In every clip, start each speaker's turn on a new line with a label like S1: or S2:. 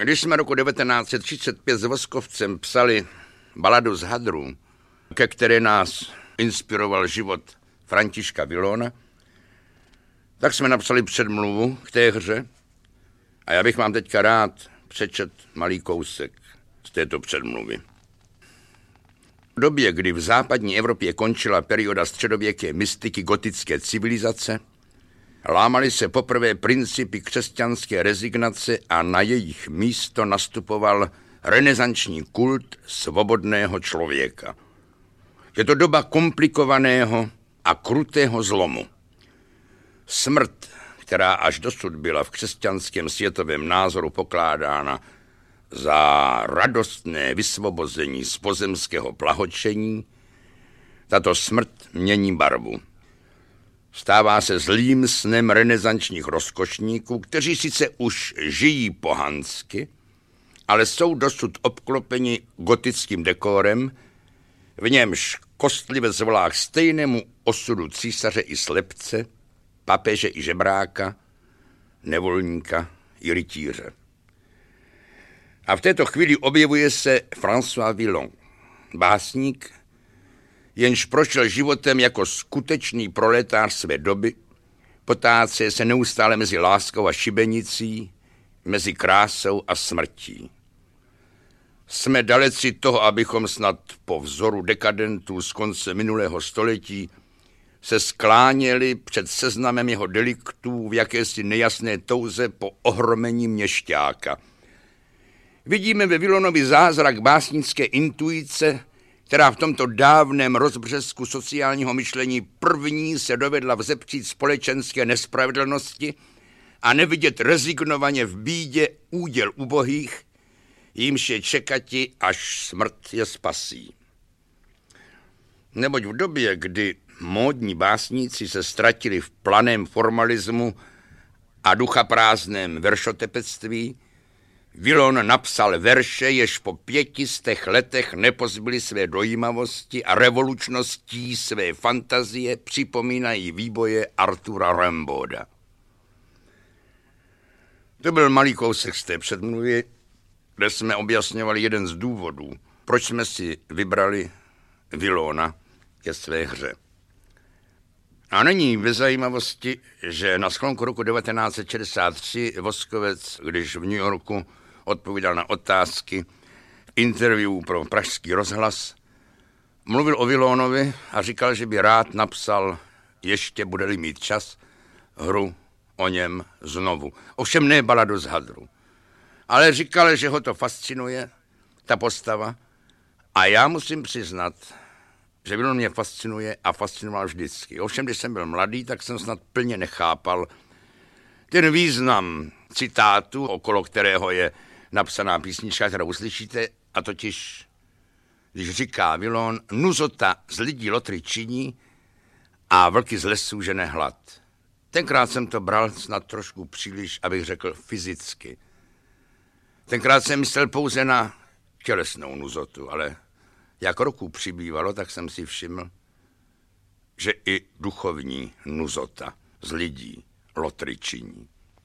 S1: Když jsme roku 1935 s Voskovcem psali baladu z hadru, ke které nás inspiroval život Františka Villona, tak jsme napsali předmluvu k té hře a já bych vám teďka rád přečet malý kousek z této předmluvy. V době, kdy v západní Evropě končila perioda středověké mystiky gotické civilizace, lámaly se poprvé principy křesťanské rezignace a na jejich místo nastupoval renesanční kult svobodného člověka. Je to doba komplikovaného a krutého zlomu. Smrt, která až dosud byla v křesťanském světovém názoru pokládána za radostné vysvobození z pozemského plahočení, tato smrt mění barvu. Stává se zlým snem renesančních rozkošníků, kteří sice už žijí pohansky, ale jsou dosud obklopeni gotickým dekorem, v němž kostlivec volá k stejnému osudu císaře i slepce, papeže i žebráka, nevolníka i rytíře. A v této chvíli objevuje se François Villon, básník, jenž prošel životem jako skutečný proletář své doby, potáce se neustále mezi láskou a šibenicí, mezi krásou a smrtí. Jsme daleci toho, abychom snad po vzoru dekadentů z konce minulého století se skláněli před seznamem jeho deliktů v jakési nejasné touze po ohromení měšťáka. Vidíme ve Villonovi zázrak básnické intuice, která v tomto dávném rozbřesku sociálního myšlení první se dovedla vzepřít společenské nespravedlnosti a nevidět rezignovaně v bídě úděl ubohých, jímž je čekati, až smrt je spasí. Neboť v době, kdy módní básníci se ztratili v planém formalismu a duchaprázdném veršotepectví, Villon napsal verše, jež po 500 letech nepozbyly své dojímavosti a revolučností své fantazie připomínají výboje Artura Rimbaуда. To byl malý kousek z té předmluvy, kde jsme objasňovali jeden z důvodů, proč jsme si vybrali Villona ke své hře. A není bez zajímavosti, že na sklonku roku 1963 Voskovec, když v New Yorku odpovídal na otázky v interview pro Pražský rozhlas, mluvil o Villonovi a říkal, že by rád napsal, ještě bude-li mít čas, hru o něm znovu. Ovšem ne baladu z hadru. Ale říkal, že ho to fascinuje, ta postava. A já musím přiznat, že Villon mě fascinuje a fascinoval vždycky. Ovšem, když jsem byl mladý, tak jsem snad plně nechápal ten význam citátu, okolo kterého je napsaná písnička, kterou uslyšíte, a totiž, když říká Villon, nuzota z lidí lotry činí a vlky z lesů žene hlad. Tenkrát jsem to bral snad trošku příliš, abych řekl fyzicky. Tenkrát jsem myslel pouze na tělesnou nuzotu, ale jak roku přibývalo, tak jsem si všiml, že i duchovní nuzota z lidí lotry činí.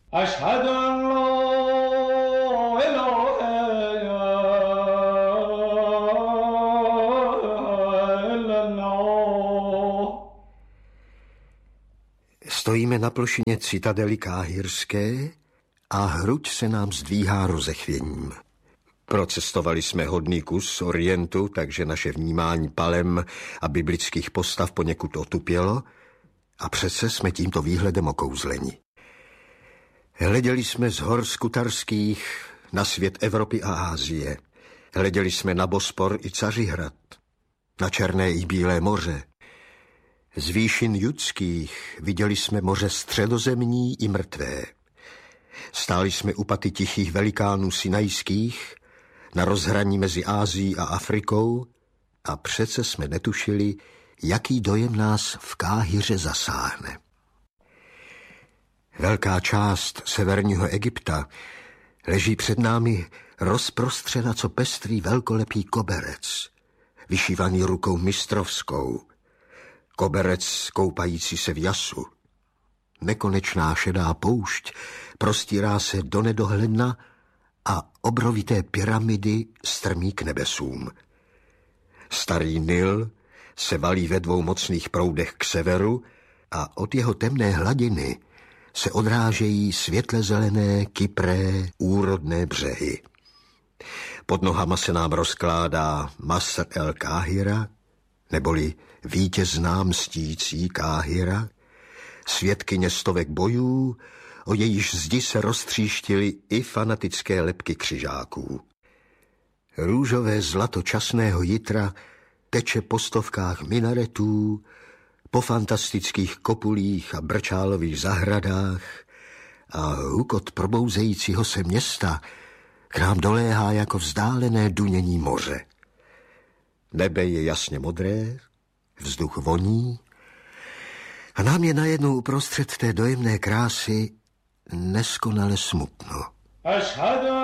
S2: Stojíme na plošině citadely káhirské a hruď se nám zdvíhá rozechvěním. Procestovali jsme hodný kus z Orientu, takže naše vnímání palem a biblických postav poněkud otupělo a přece jsme tímto výhledem okouzleni. Hleděli jsme z hor skutarských na svět Evropy a Ázie. Hleděli jsme na Bospor i Cařihrad, na Černé i Bílé moře. Z výšin judských viděli jsme moře středozemní i mrtvé. Stáli jsme u paty tichých velikánů sinajských, na rozhraní mezi Ázií a Afrikou a přece jsme netušili, jaký dojem nás v Káhiře zasáhne. Velká část severního Egypta leží před námi rozprostřena co pestrý velkolepý koberec, vyšívaný rukou mistrovskou, koberec koupající se v jasu. Nekonečná šedá poušť prostírá se do nedohledna a obrovité pyramidy strmí k nebesům. Starý Nil se valí ve dvou mocných proudech k severu a od jeho temné hladiny se odrážejí světle zelené, kypré, úrodné břehy. Pod nohama se nám rozkládá Masr el-Káhira, neboli vítězná mstící Káhira, svědkyně stovek bojů, o jejíž zdi se roztříštily i fanatické lebky křižáků. Růžové zlato časného jitra teče po stovkách minaretů, po fantastických kopulích a brčálových zahradách a hukot probouzejícího se města k nám doléhá jako vzdálené dunění moře. Nebe je jasně modré, vzduch voní a nám je najednou uprostřed té dojemné krásy neskonale smutno.